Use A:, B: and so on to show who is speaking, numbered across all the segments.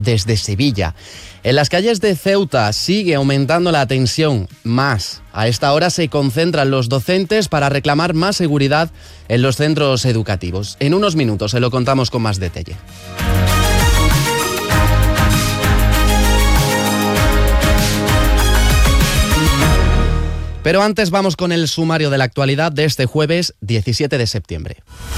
A: desde Sevilla. En las calles de Ceuta sigue aumentando la tensión más. A esta hora se concentran los docentes para reclamar más seguridad en los centros educativos. En unos minutos se lo contamos con más detalle. Pero antes vamos con el sumario de la actualidad de este jueves 17 de septiembre.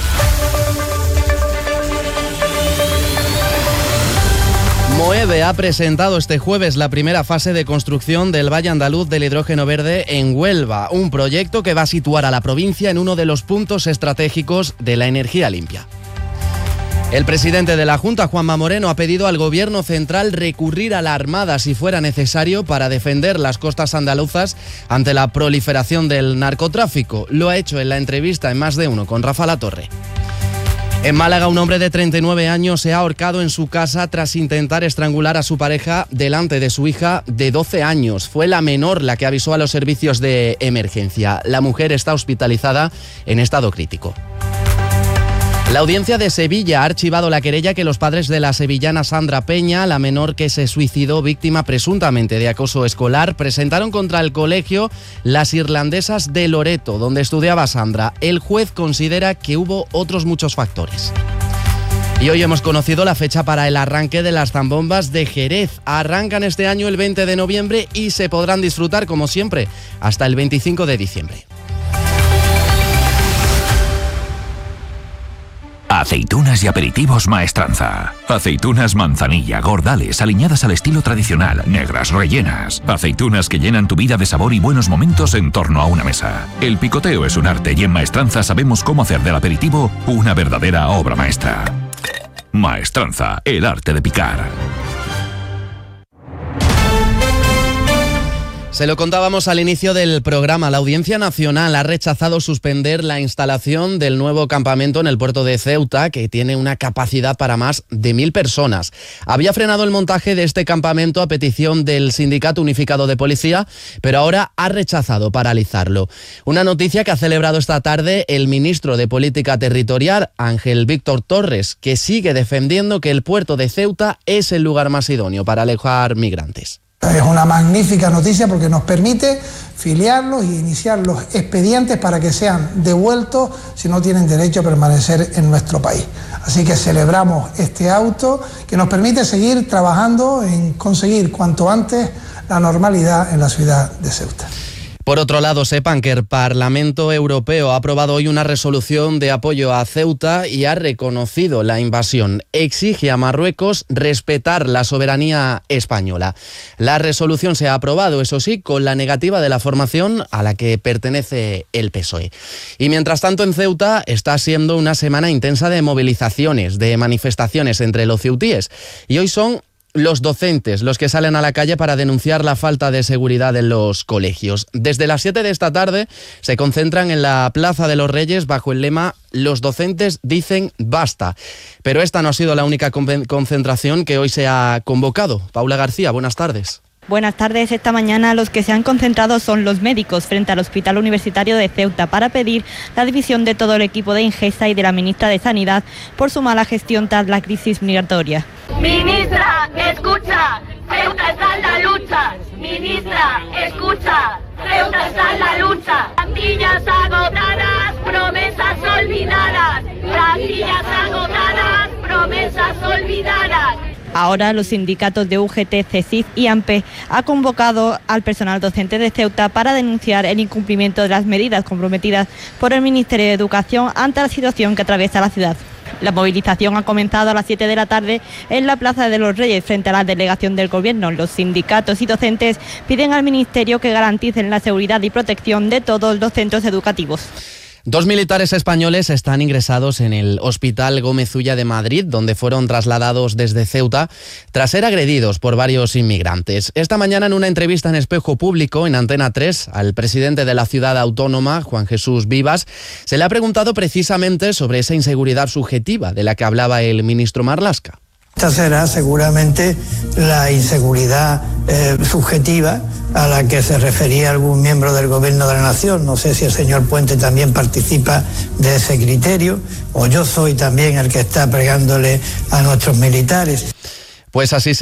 A: Moeve ha presentado este jueves la primera fase de construcción del Valle Andaluz del Hidrógeno Verde en Huelva, un proyecto que va a situar a la provincia en uno de los puntos estratégicos de la energía limpia. El presidente de la Junta, Juanma Moreno, ha pedido al Gobierno central recurrir a la Armada si fuera necesario para defender las costas andaluzas ante la proliferación del narcotráfico. Lo ha hecho en la entrevista en Más de Uno con Rafa Latorre. En Málaga, un hombre de 39 años se ha ahorcado en su casa tras intentar estrangular a su pareja delante de su hija de 12 años. Fue la menor la que avisó a los servicios de emergencia. La mujer está hospitalizada en estado crítico. La audiencia de Sevilla ha archivado la querella que los padres de la sevillana Sandra Peña, la menor que se suicidó víctima presuntamente de acoso escolar, presentaron contra el colegio Las Irlandesas de Loreto, donde estudiaba Sandra. El juez considera que hubo otros muchos factores. Y hoy hemos conocido la fecha para el arranque de las zambombas de Jerez. Arrancan este año el 20 de noviembre y se podrán disfrutar, como siempre, hasta el 25 de diciembre.
B: Aceitunas y aperitivos Maestranza. Aceitunas manzanilla, gordales, aliñadas al estilo tradicional, negras, rellenas. Aceitunas que llenan tu vida de sabor y buenos momentos en torno a una mesa. El picoteo es un arte y en Maestranza sabemos cómo hacer del aperitivo una verdadera obra maestra. Maestranza, el arte de picar.
A: Se lo contábamos al inicio del programa. La Audiencia Nacional ha rechazado suspender la instalación del nuevo campamento en el puerto de Ceuta, que tiene una capacidad para más de 1.000 personas. Había frenado el montaje de este campamento a petición del Sindicato Unificado de Policía, pero ahora ha rechazado paralizarlo. Una noticia que ha celebrado esta tarde el ministro de Política Territorial, Ángel Víctor Torres, que sigue defendiendo que el puerto de Ceuta es el lugar más idóneo para alojar migrantes.
C: Es una magnífica noticia porque nos permite filiarlos y iniciar los expedientes para que sean devueltos si no tienen derecho a permanecer en nuestro país. Así que celebramos este auto que nos permite seguir trabajando en conseguir cuanto antes la normalidad en la ciudad de Ceuta.
A: Por otro lado, sepan que el Parlamento Europeo ha aprobado hoy una resolución de apoyo a Ceuta y ha reconocido la invasión. Exige a Marruecos respetar la soberanía española. La resolución se ha aprobado, eso sí, con la negativa de la formación a la que pertenece el PSOE. Y mientras tanto, en Ceuta está siendo una semana intensa de movilizaciones, de manifestaciones entre los ceutíes. Y hoy son los docentes los que salen a la calle para denunciar la falta de seguridad en los colegios. Desde las 7 de esta tarde se concentran en la Plaza de los Reyes bajo el lema «Los docentes dicen basta». Pero esta no ha sido la única concentración que hoy se ha convocado. Paula García, buenas tardes.
D: Buenas tardes. Esta mañana los que se han concentrado son los médicos frente al Hospital Universitario de Ceuta para pedir la división de todo el equipo de Ingesa y de la ministra de Sanidad por su mala gestión tras la crisis migratoria.
E: Ministra, escucha, Ceuta está en la lucha. Ministra, escucha, Ceuta está en la lucha. Plantillas agotadas, promesas olvidadas. Plantillas agotadas, promesas olvidadas.
D: Ahora los sindicatos de UGT, CESIF y AMPE han convocado al personal docente de Ceuta para denunciar el incumplimiento de las medidas comprometidas por el Ministerio de Educación ante la situación que atraviesa la ciudad. La movilización ha comenzado a las 7 de la tarde en la Plaza de los Reyes frente a la delegación del Gobierno. Los sindicatos y docentes piden al Ministerio que garanticen la seguridad y protección de todos los centros educativos.
A: 2 militares españoles están ingresados en el Hospital Gómez Ulla de Madrid, donde fueron trasladados desde Ceuta tras ser agredidos por varios inmigrantes. Esta mañana, en una entrevista en Espejo Público, en Antena 3, al presidente de la ciudad autónoma, Juan Jesús Vivas, se le ha preguntado precisamente sobre esa inseguridad subjetiva de la que hablaba el ministro Marlaska.
C: Esta será seguramente la inseguridad subjetiva a la que se refería algún miembro del Gobierno de la Nación. No sé si el señor Puente también participa de ese criterio, o yo soy también el que está pregándole a nuestros militares.
A: Pues así